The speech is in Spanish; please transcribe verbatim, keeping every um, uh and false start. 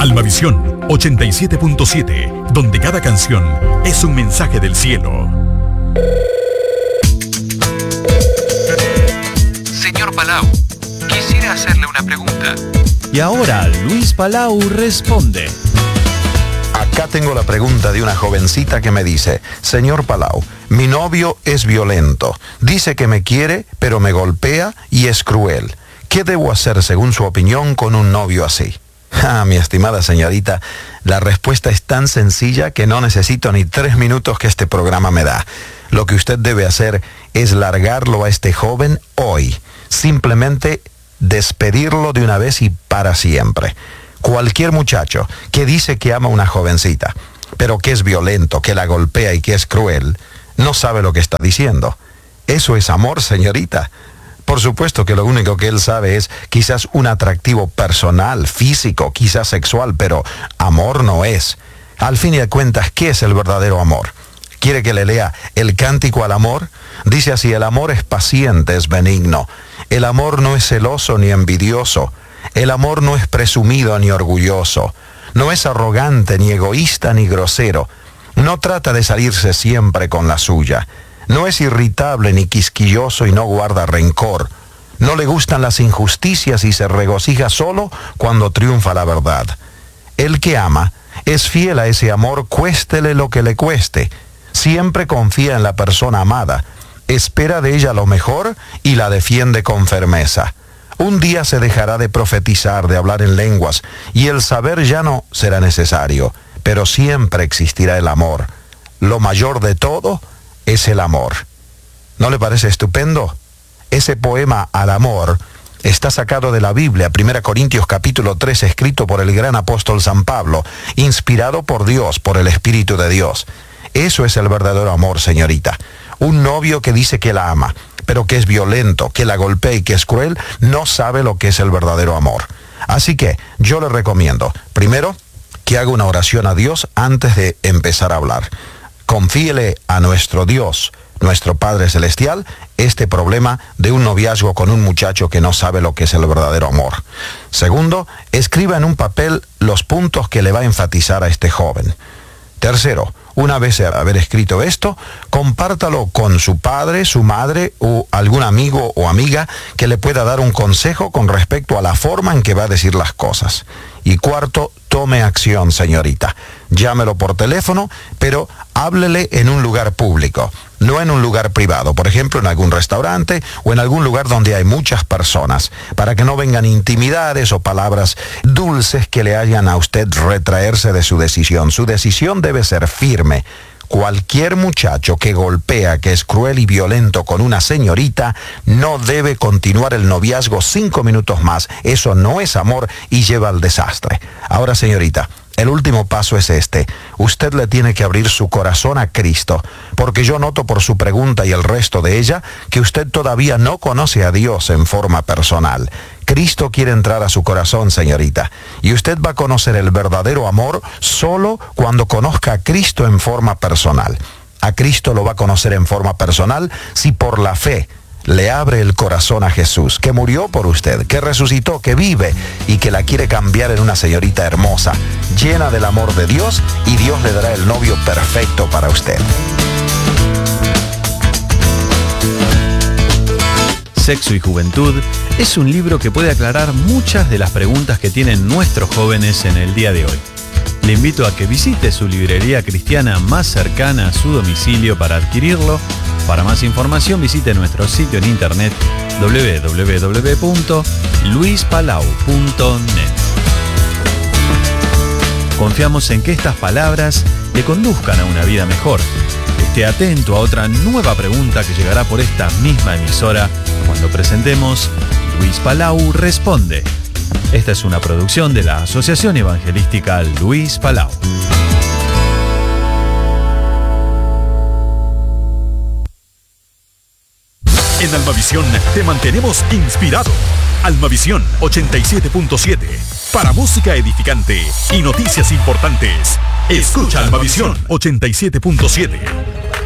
Almavisión ochenta y siete punto siete, donde cada canción es un mensaje del cielo. Señor Palau, quisiera hacerle una pregunta. Y ahora Luis Palau responde. Acá tengo la pregunta de una jovencita que me dice: señor Palau, mi novio es violento, dice que me quiere, pero me golpea y es cruel. ¿Qué debo hacer según su opinión con un novio así? Ah, mi estimada señorita, la respuesta es tan sencilla que no necesito ni tres minutos que este programa me da. Lo que usted debe hacer es largarlo a este joven hoy. Simplemente despedirlo de una vez y para siempre. Cualquier muchacho que dice que ama a una jovencita, pero que es violento, que la golpea y que es cruel, no sabe lo que está diciendo. Eso es amor, señorita. Por supuesto que lo único que él sabe es quizás un atractivo personal, físico, quizás sexual, pero amor no es. Al fin y al cuentas, ¿qué es el verdadero amor? ¿Quiere que le lea el cántico al amor? Dice así: el amor es paciente, es benigno. El amor no es celoso ni envidioso. El amor no es presumido ni orgulloso. No es arrogante, ni egoísta, ni grosero. No trata de salirse siempre con la suya. No es irritable ni quisquilloso y no guarda rencor. No le gustan las injusticias y se regocija solo cuando triunfa la verdad. El que ama es fiel a ese amor, cuéstele lo que le cueste. Siempre confía en la persona amada, espera de ella lo mejor y la defiende con firmeza. Un día se dejará de profetizar, de hablar en lenguas, y el saber ya no será necesario, pero siempre existirá el amor. Lo mayor de todo es el amor. ¿No le parece estupendo? Ese poema al amor está sacado de la Biblia, primera Corintios capítulo tres, escrito por el gran apóstol San Pablo, inspirado por Dios, por el Espíritu de Dios. Eso es el verdadero amor, señorita. Un novio que dice que la ama, pero que es violento, que la golpea y que es cruel, no sabe lo que es el verdadero amor. Así que yo le recomiendo, primero, que haga una oración a Dios antes de empezar a hablar. Confíele a nuestro Dios, nuestro Padre Celestial, este problema de un noviazgo con un muchacho que no sabe lo que es el verdadero amor. Segundo, escriba en un papel los puntos que le va a enfatizar a este joven. Tercero, una vez haber escrito esto, compártalo con su padre, su madre o algún amigo o amiga que le pueda dar un consejo con respecto a la forma en que va a decir las cosas. Y cuarto, tome acción, señorita. Llámelo por teléfono, pero háblele en un lugar público, no en un lugar privado, por ejemplo en algún restaurante o en algún lugar donde hay muchas personas, para que no vengan intimidades o palabras dulces que le hagan a usted retraerse de su decisión. Su decisión debe ser firme. Cualquier muchacho que golpea, que es cruel y violento con una señorita, no debe continuar el noviazgo cinco minutos más. Eso no es amor y lleva al desastre. Ahora, señorita, el último paso es este. Usted le tiene que abrir su corazón a Cristo, porque yo noto por su pregunta y el resto de ella que usted todavía no conoce a Dios en forma personal. Cristo quiere entrar a su corazón, señorita, y usted va a conocer el verdadero amor solo cuando conozca a Cristo en forma personal. A Cristo lo va a conocer en forma personal si por la fe le abre el corazón a Jesús, que murió por usted, que resucitó, que vive y que la quiere cambiar en una señorita hermosa, llena del amor de Dios, y Dios le dará el novio perfecto para usted. Sexo y Juventud es un libro que puede aclarar muchas de las preguntas que tienen nuestros jóvenes en el día de hoy. Le invito a que visite su librería cristiana más cercana a su domicilio para adquirirlo. Para más información visite nuestro sitio en internet doble u doble u doble u punto luis palau punto net. Confiamos en que estas palabras le conduzcan a una vida mejor. Esté atento a otra nueva pregunta que llegará por esta misma emisora cuando presentemos Luis Palau Responde. Esta es una producción de la Asociación Evangelística Luis Palau. En Almavisión te mantenemos inspirado. Almavisión ochenta y siete punto siete. Para música edificante y noticias importantes, escucha Almavisión ochenta y siete punto siete.